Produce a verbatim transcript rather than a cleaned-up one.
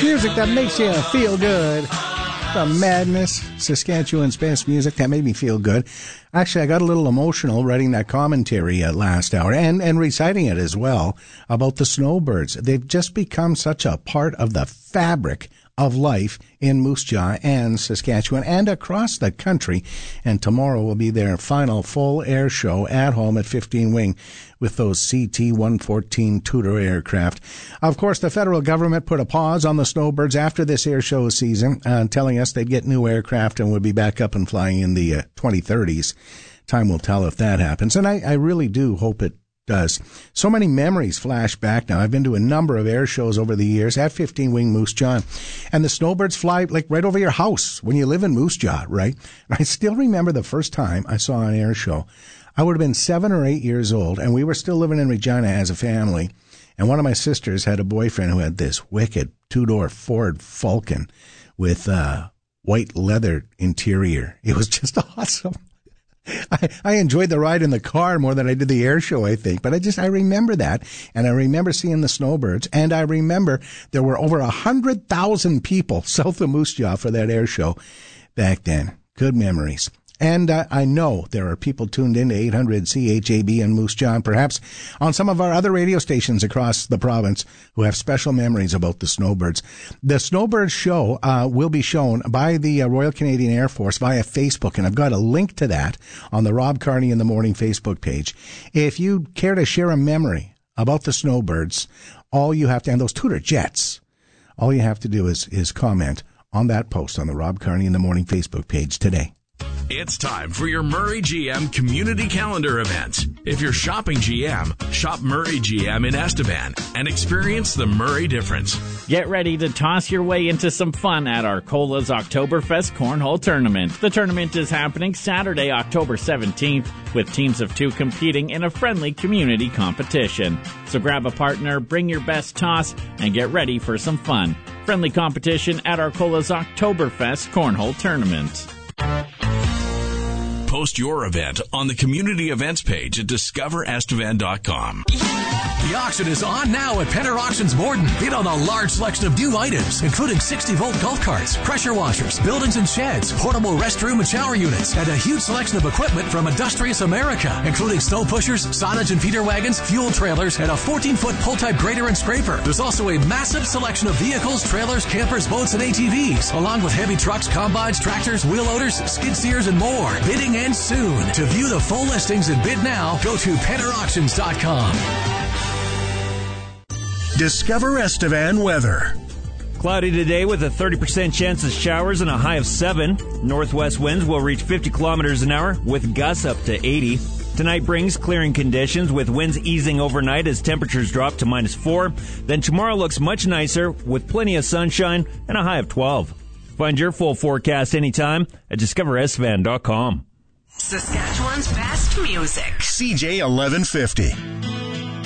Music that makes you feel good. The Madness, Saskatchewan's best music that made me feel good. Actually, I got a little emotional writing that commentary uh, last hour and, and reciting it as well about the snowbirds. They've just become such a part of the fabric of life in Moose Jaw and Saskatchewan and across the country. And tomorrow will be their final full air show at home at fifteen Wing with those C T one fourteen Tudor aircraft. Of course, the federal government put a pause on the snowbirds after this air show season, uh, telling us they'd get new aircraft and would be back up and flying in the uh, twenty thirties. Time will tell if that happens. And I, I really do hope it does. So many memories flash back now. I've been to a number of air shows over the years at fifteen Wing Moose Jaw, and the snowbirds fly like right over your house when you live in Moose Jaw, right? And I still remember the first time I saw an air show. I would have been seven or eight years old, and we were still living in Regina as a family. And one of my sisters had a boyfriend who had this wicked two-door Ford Falcon with uh white leather interior. It was just awesome. I, I enjoyed the ride in the car more than I did the air show, I think. But I just, I remember that. And I remember seeing the snowbirds. And I remember there were over a hundred thousand people south of Moose Jaw for that air show back then. Good memories. And uh, I know there are people tuned in to eight hundred C H A B in Moose Jaw, and perhaps on some of our other radio stations across the province who have special memories about the snowbirds. The Snowbirds show uh, will be shown by the uh, Royal Canadian Air Force via Facebook, and I've got a link to that on the Rob Carney in the Morning Facebook page. If you care to share a memory about the snowbirds, all you have to, and those Tudor jets, all you have to do is, is comment on that post on the Rob Carney in the Morning Facebook page today. It's time for your Murray G M Community Calendar event. If you're shopping G M, shop Murray G M in Estevan and experience the Murray difference. Get ready to toss your way into some fun at Arcola's Oktoberfest Cornhole Tournament. The tournament is happening Saturday, October seventeenth, with teams of two competing in a friendly community competition. So grab a partner, bring your best toss, and get ready for some fun. Friendly competition at Arcola's Oktoberfest Cornhole Tournament. Post your event on the community events page at discover estevan dot com. The auction is on now at Penner Auctions Borden. Bid on a large selection of new items, including sixty volt golf carts, pressure washers, buildings and sheds, portable restroom and shower units, and a huge selection of equipment from Industrious America, including snow pushers, silage and feeder wagons, fuel trailers, and a fourteen foot pull-type grader and scraper. There's also a massive selection of vehicles, trailers, campers, boats, and A T Vs, along with heavy trucks, combines, tractors, wheel loaders, skid steers, and more. Bidding ends soon. To view the full listings and bid now, go to penner auctions dot com. Discover Estevan weather. Cloudy today with a thirty percent chance of showers and a high of seven. Northwest winds will reach fifty kilometers an hour with gusts up to eighty. Tonight brings clearing conditions with winds easing overnight as temperatures drop to minus four. Then tomorrow looks much nicer with plenty of sunshine and a high of twelve. Find your full forecast anytime at discover estevan dot com. Saskatchewan's best music. C J eleven fifty.